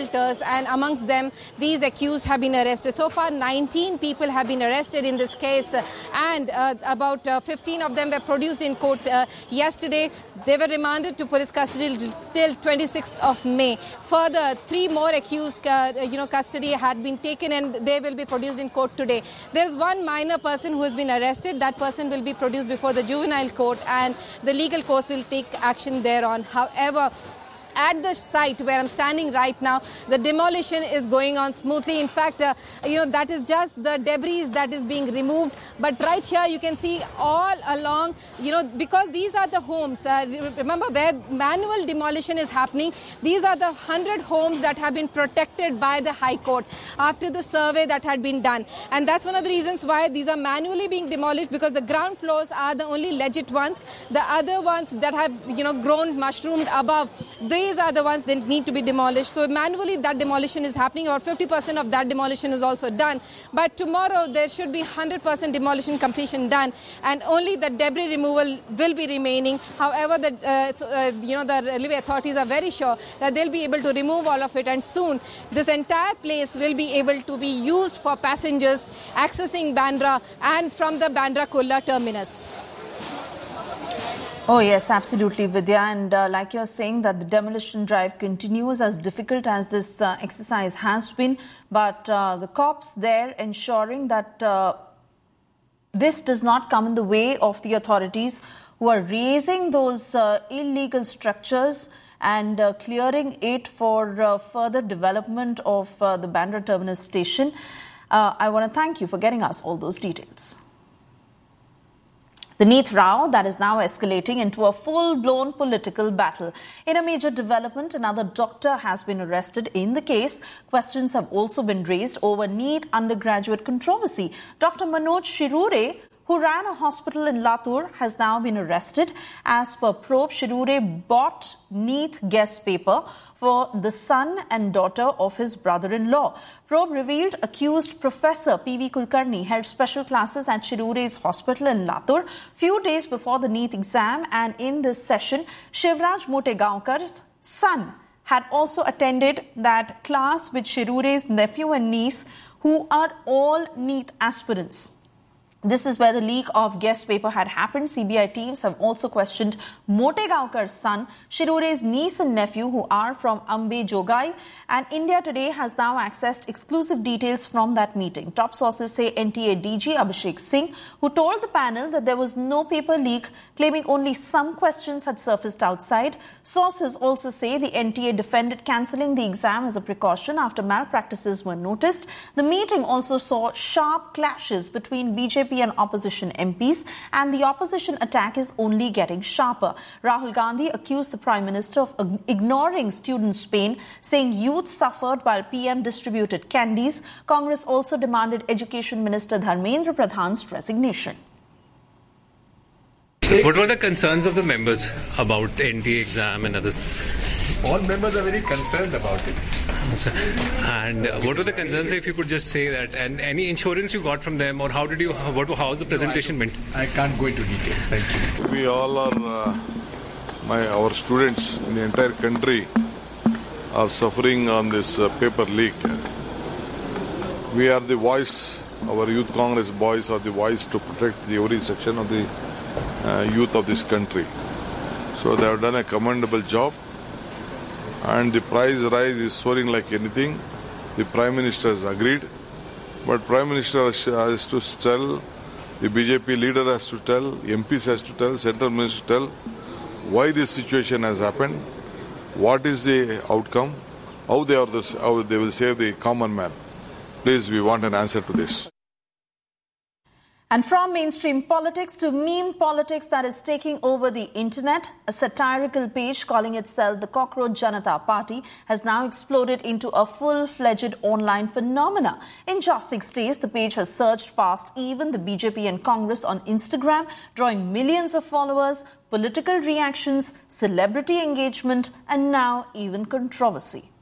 assaulters, and amongst them, these accused have been arrested. So far, 19 people have been arrested in this case, and about 15 of them were produced in court yesterday. They were remanded to police custody till 26th of May. Further, 3 more accused, custody had been taken, and they will be produced in court today. There's one minor person who has been arrested. That person will be produced before the juvenile court, and the legal course will take action thereon. However, at the site where I'm standing right now, the demolition is going on smoothly. In fact, that is just the debris that is being removed. But right here, you can see all along, because these are the homes. Remember, where manual demolition is happening, these are the 100 homes that have been protected by the High Court after the survey that had been done. And that's one of the reasons why these are manually being demolished, because the ground floors are the only legit ones. The other ones that have, grown, mushroomed above, these are the ones that need to be demolished. So manually that demolition is happening, or 50% of that demolition is also done. But tomorrow there should be 100% demolition completion done, and only the debris removal will be remaining. However, the railway authorities are very sure that they'll be able to remove all of it, and soon this entire place will be able to be used for passengers accessing Bandra and from the Bandra Kurla terminus. Oh, yes, absolutely, Vidya. And like you're saying, that the demolition drive continues, as difficult as this exercise has been. But the cops there ensuring that this does not come in the way of the authorities who are raising those illegal structures and clearing it for further development of the Bandra terminus station. I want to thank you for getting us all those details. The Neet row that is now escalating into a full-blown political battle. In a major development, another doctor has been arrested in the case. Questions have also been raised over Neet undergraduate controversy. Dr. Manoj Shirure, who ran a hospital in Latur, has now been arrested. As per probe, Shirure bought Neet guest paper for the son and daughter of his brother-in-law. Probe revealed accused Professor P.V. Kulkarni held special classes at Shirure's hospital in Latur few days before the Neet exam, and in this session, Shivraj Motegaonkar's son had also attended that class with Shirure's nephew and niece, who are all Neet aspirants. This is where the leak of guest paper had happened. CBI teams have also questioned Motegaonkar's son, Shirure's niece and nephew, who are from Ambe Jogai. And India Today has now accessed exclusive details from that meeting. Top sources say NTA DG Abhishek Singh, who told the panel that there was no paper leak, claiming only some questions had surfaced outside. Sources also say the NTA defended cancelling the exam as a precaution after malpractices were noticed. The meeting also saw sharp clashes between BJP and opposition MPs, and the opposition attack is only getting sharper. Rahul Gandhi accused the Prime Minister of ignoring students' pain, saying youth suffered while PM distributed candies. Congress also demanded Education Minister Dharmendra Pradhan's resignation. What were the concerns of the members about NTA exam and others? All members are very concerned about it. And what were the concerns, if you could just say that, and any insurance you got from them, or how was the presentation meant? I can't go into details. Thank you. We all are, our students in the entire country are suffering on this paper leak. We are the voice, our Youth Congress boys are the voice to protect every section of the youth of this country. So they have done a commendable job. And the price rise is soaring like anything. The Prime Minister has agreed. But Prime Minister has to tell, the BJP leader has to tell, MPs has to tell, Central Minister tell why this situation has happened, what is the outcome, how they will save the common man. Please, we want an answer to this. And from mainstream politics to meme politics that is taking over the internet, a satirical page calling itself the Cockroach Janata Party has now exploded into a full-fledged online phenomena. In just 6 days, the page has surged past even the BJP and Congress on Instagram, drawing millions of followers, political reactions, celebrity engagement, and now even controversy.